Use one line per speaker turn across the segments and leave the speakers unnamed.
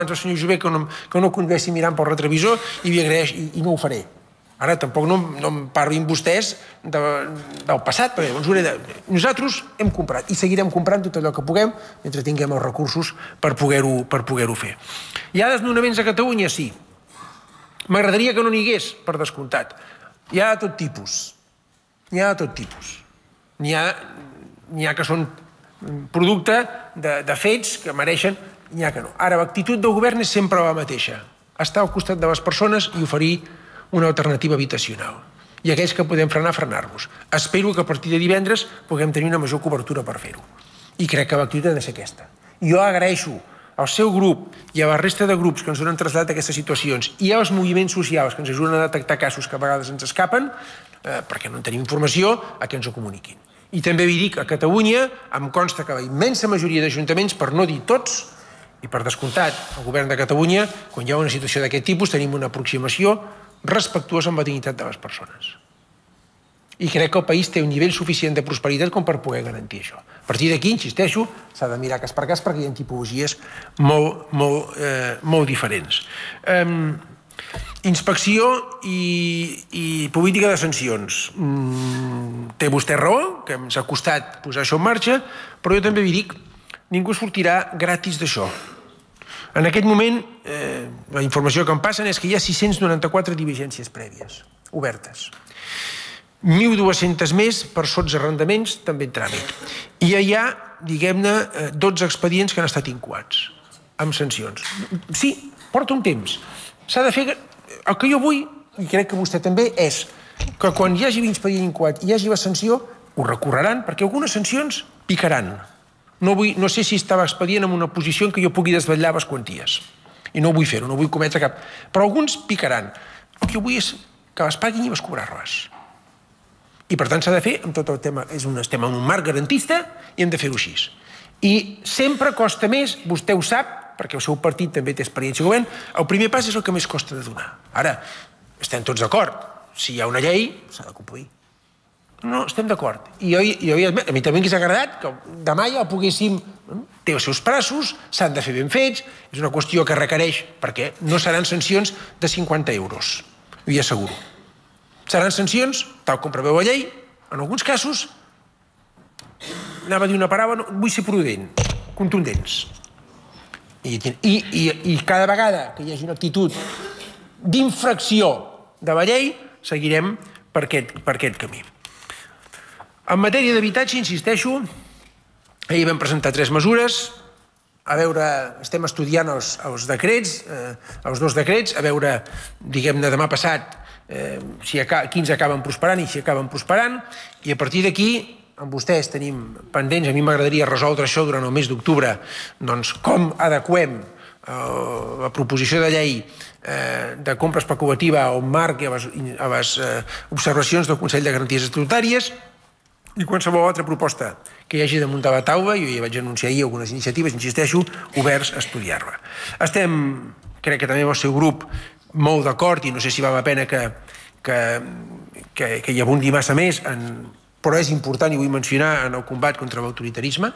al senyor Jové que no condueixi mirant pel retrovisor i li agraeix i no ho faré. Ara tampoc no em parlin vostès del passat, perquè nosaltres hem comprat i seguirem comprant tot allò que puguem mentre tinguem els recursos per poder-ho fer. Hi ha desnonaments a Catalunya? Sí. M'agradaria que no n'hi hagués, per descomptat. Hi ha de tot tipus. N'hi ha que són producte de fets que mereixen, n'hi ha que no. Ara, l'actitud del govern és sempre la mateixa. Estar al costat de les persones i oferir una alternativa habitacional. I aquells que podem frenar-los. Espero que a partir de divendres puguem tenir una major cobertura per fer-ho. I crec que l'actitud ha de ser aquesta. Jo agraeixo al seu grup i a la resta de grups que ens han traslladat aquestes situacions i als moviments socials que ens ajuden a detectar casos que a vegades ens escapen, perquè no en tenim informació, a que ens ho comuniquin. I també vi dic, a Catalunya em consta que la immensa majoria d'ajuntaments, per no dir tots, i per descomptat, el govern de Catalunya, quan hi ha una situació d'aquest tipus, tenim una aproximació respectuosa amb la dignitat de les persones. I crec que el país té un nivell suficient de prosperitat com per poder garantir això. A partir d'aquí, insisteixo, s'ha de mirar cas per cas perquè hi ha tipologies molt diferents. Inspecció i política de sancions. Té vostè raó, que ens ha costat posar això en marxa, però jo també vi dic, ningú sortirà gratis d'això. En aquest moment, la informació que em passen és que hi ha 694 diligències prèvies, obertes. 1.200 més per sots arrendaments, també en tràmit. I ja hi ha, diguem-ne, 12 expedients que han estat incoats, amb sancions. Sí, porta un temps. S'ha de fer... El que jo vull, i crec que vostè també, és que quan hi hagi l'expedient incoat i hi hagi la sanció, ho recorreran, perquè algunes sancions picaran. No sé si estava expedient en una posició en què jo pugui desvetllar les quanties. I no vull fer-ho, no vull cometre cap... Però alguns picaran. El que jo vull és que les paguin i les cobrar-les. I per tant s'ha de fer amb tot el tema. Estem en un marc garantista i hem de fer-ho així. I sempre costa més, vostè ho sap, perquè el seu partit també té experiència de govern, el primer pas és el que més costa de donar. Ara, estem tots d'acord. Si hi ha una llei, s'ha de complir. No, estem d'acord. I a mi també m'hagués agradat que demà ja poguéssim... Té els seus braços, s'han de fer ben fets, és una qüestió que requereix, perquè no seran sancions de 50 euros, ho asseguro. Seran sancions, tal com preveu la llei, en alguns casos, anava a dir una paraula, vull ser prudent, contundents. I cada vegada que hi hagi una actitud d'infracció de la llei, seguirem per aquest camí. En matèria d'habitatge, insisteixo, ahir vam presentar 3 mesures, a veure, estem estudiant els decrets, els 2 decrets, a veure, diguem-ne, demà passat, quins acaben prosperant i si acaben prosperant, i a partir d'aquí, amb vostès tenim pendents, a mi m'agradaria resoldre això durant el mes d'octubre, doncs com adequem la proposició de llei de compra especulativa al marc i a les observacions del Consell de Garanties Estatutàries, i qualsevol altra proposta que hi hagi damunt de la taula, jo ja vaig anunciar ahir algunes iniciatives, insisteixo, oberts a estudiar-la. Estem, crec que també amb el seu grup, molt d'acord, i no sé si val la pena que hi abundi massa més, però és important, i vull mencionar, en el combat contra l'autoritarisme.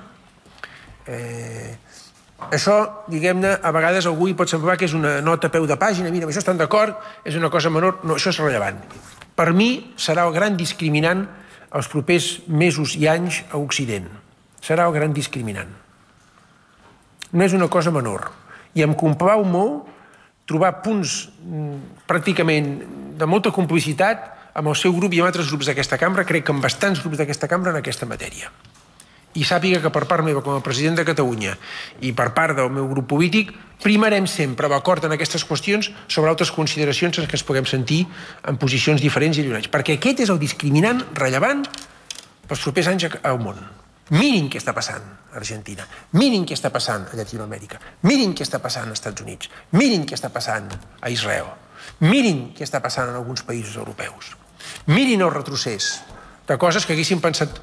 Això, diguem-ne, a vegades algú hi pot semblar que és una nota a peu de pàgina, mira, amb això estan d'acord, és una cosa menor, no, això és rellevant. Per mi serà el gran discriminant els propers mesos i anys a Occident. Serà el gran discriminant. No és una cosa menor. I em complau molt trobar punts pràcticament de molta complicitat amb el seu grup i amb altres grups d'aquesta cambra, crec que amb bastants grups d'aquesta cambra en aquesta matèria. I sàpiga que per part meva com a president de Catalunya i per part del meu grup polític primarem sempre l'acord en aquestes qüestions sobre altres consideracions en què ens puguem sentir en posicions diferents i allunyats, perquè aquest és el discriminant rellevant pels propers anys al món. Mirin què està passant a Argentina, mirin què està passant a Llatinoamèrica, mirin què està passant als Estats Units, mirin què està passant a Israel, mirin què està passant en alguns països europeus, mirin el retrocés de coses que haguéssim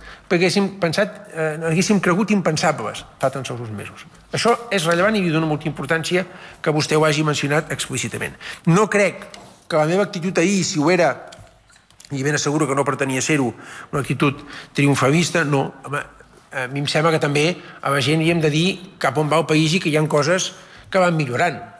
cregut impensables fa tan sols uns mesos. Això és rellevant i li dono molta importància que vostè ho hagi mencionat explícitament. No crec que la meva actitud ahir, si ho era, i ben asseguro que no pretenia ser-ho, una actitud triomfalista, no. A mi em sembla que també a la gent li hem de dir cap on va el país i que hi ha coses que van millorant.